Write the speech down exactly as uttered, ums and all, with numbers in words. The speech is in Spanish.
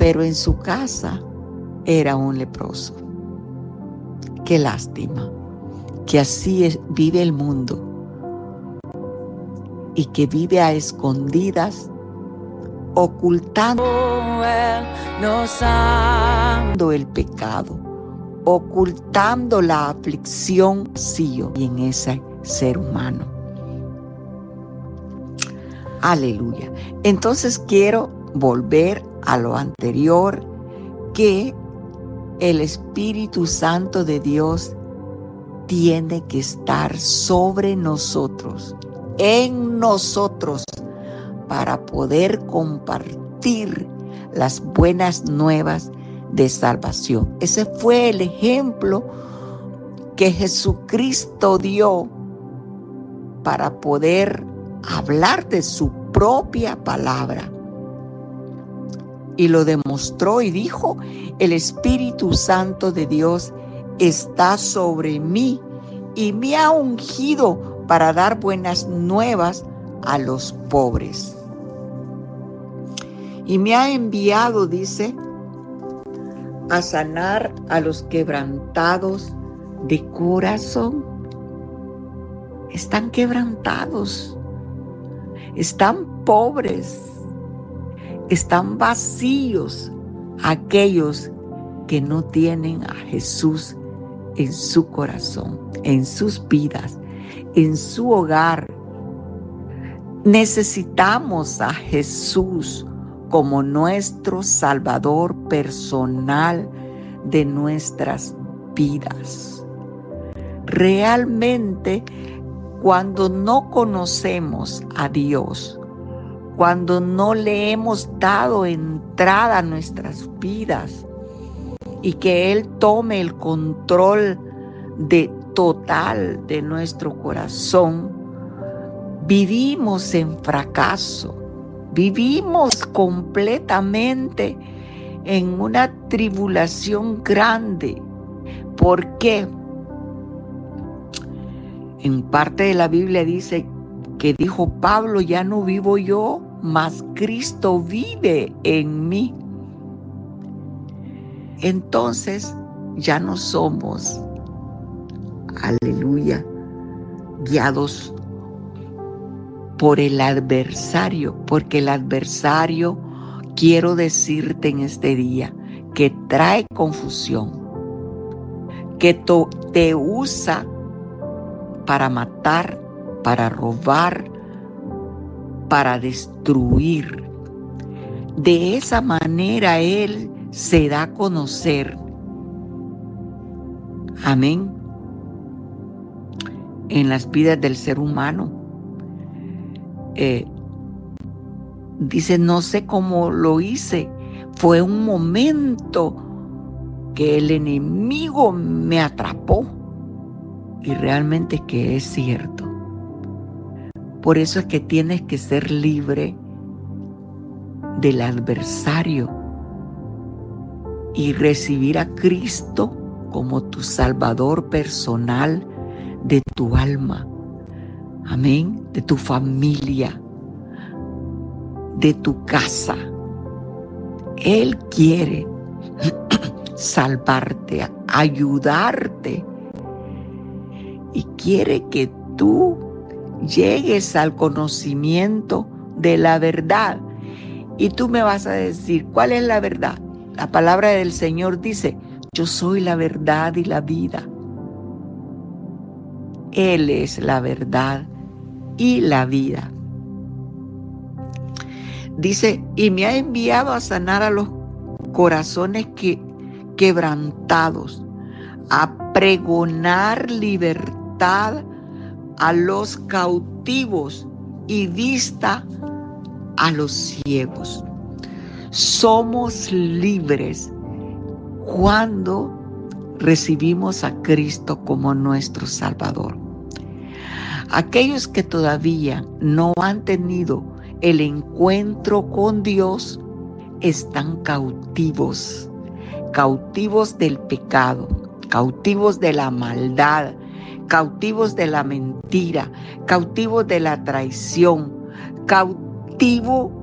pero en su casa era un leproso. Qué lástima que así es, vive el mundo, y que vive a escondidas, ocultando el pecado, ocultando la aflicción sí, y en ese ser humano. Aleluya. Entonces quiero volver a lo anterior, que el Espíritu Santo de Dios tiene que estar sobre nosotros, en nosotros, para poder compartir las buenas nuevas de salvación. Ese fue el ejemplo que Jesucristo dio para poder hablar de su propia palabra. Y lo demostró y dijo: el Espíritu Santo de Dios está sobre mí y me ha ungido para dar buenas nuevas a los pobres. Y me ha enviado, dice, a sanar a los quebrantados de corazón. Están quebrantados, están pobres, están vacíos aquellos que no tienen a Jesús en su corazón, en sus vidas, en su hogar. Necesitamos a Jesús como nuestro Salvador personal de nuestras vidas. Realmente, cuando no conocemos a Dios, cuando no le hemos dado entrada a nuestras vidas y que Él tome el control de total de nuestro corazón, vivimos en fracaso, vivimos completamente en una tribulación grande. ¿Por qué? En parte de la Biblia dice que dijo Pablo: ya no vivo yo, mas Cristo vive en mí. Entonces ya no somos, aleluya, guiados por el adversario, porque el adversario, quiero decirte en este día, que trae confusión, que to- te usa para matar, para robar, para destruir. De esa manera Él se da a conocer. Amén. En las vidas del ser humano. Eh, dice, no sé cómo lo hice. Fue un momento que el enemigo me atrapó. Y realmente que es cierto. Por eso es que tienes que ser libre del adversario y recibir a Cristo como tu Salvador personal de tu alma. Amén. De tu familia, de tu casa. Él quiere salvarte, ayudarte. Y quiere que tú llegues al conocimiento de la verdad. Y tú me vas a decir, ¿cuál es la verdad? La palabra del Señor dice, yo soy la verdad y la vida. Él es la verdad y la vida. Dice, y me ha enviado a sanar a los corazones que, quebrantados, a pregonar libertad a los cautivos y vista a los ciegos. Somos libres cuando recibimos a Cristo como nuestro Salvador. Aquellos que todavía no han tenido el encuentro con Dios están cautivos, cautivos del pecado, cautivos de la maldad, cautivos de la mentira, cautivos de la traición, cautivos